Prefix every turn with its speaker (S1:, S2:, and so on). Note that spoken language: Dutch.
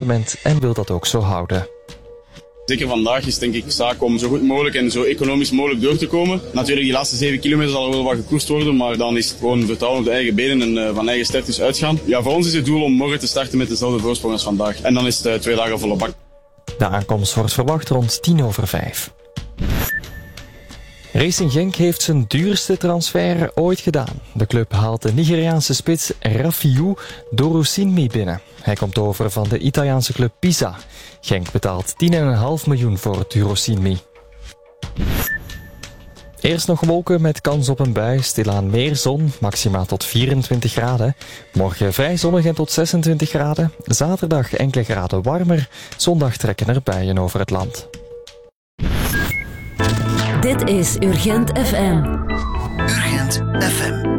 S1: klassement en wil dat ook zo houden.
S2: Zeker vandaag is denk ik zaak om zo goed mogelijk en zo economisch mogelijk door te komen. Natuurlijk, die laatste 7 kilometer zal er wel wat gekoerst worden, maar dan is het gewoon vertrouwen op de eigen benen en van eigen sterktes uitgaan. Ja, voor ons is het doel om morgen te starten met dezelfde voorsprong als vandaag. En dan is het 2 dagen volle bak.
S1: De aankomst wordt verwacht rond 5:10. Racing Genk heeft zijn duurste transfer ooit gedaan. De club haalt de Nigeriaanse spits Rafiou Dorosinmi binnen. Hij komt over van de Italiaanse club Pisa. Genk betaalt 10,5 miljoen voor Dorosinmi. Eerst nog wolken met kans op een bui, stilaan meer zon, maxima tot 24 graden. Morgen vrij zonnig en tot 26 graden. Zaterdag enkele graden warmer. Zondag trekken er buien over het land.
S3: Dit is Urgent FM.
S4: Urgent FM.